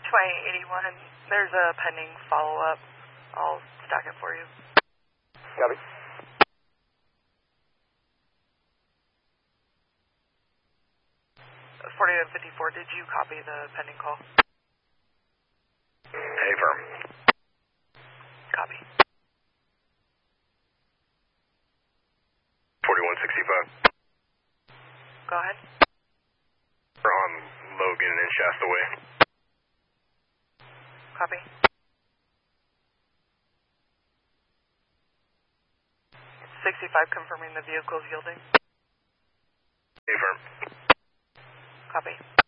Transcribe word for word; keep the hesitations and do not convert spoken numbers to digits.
twenty eighty-one, there's a pending follow-up. I'll stack it for you. Copy. forty-one fifty-four, did you copy the pending call? Hey, firm. Copy. forty-one sixty-five. Go ahead. We're on Logan and Shasta Way. Copy. sixty-five confirming the vehicle's yielding. Hey, firm. Copy.